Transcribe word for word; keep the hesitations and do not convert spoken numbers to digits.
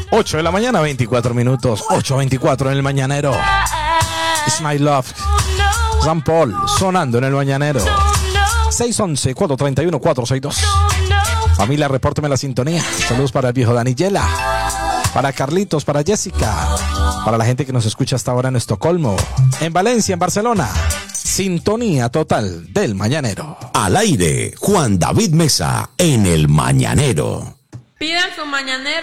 ocho de la mañana, veinticuatro minutos. ocho veinticuatro en el mañanero. It's My Love. Jean Paul sonando en el mañanero. seis once, cuatro treinta y uno, cuatro sesenta y dos. Familia, repórteme la sintonía. Saludos para el viejo Daniyela, para Carlitos, para Jessica, para la gente que nos escucha hasta ahora en Estocolmo, en Valencia, en Barcelona. Sintonía total del mañanero. Al aire, Juan David Mesa en el mañanero. Pidan su mañanero.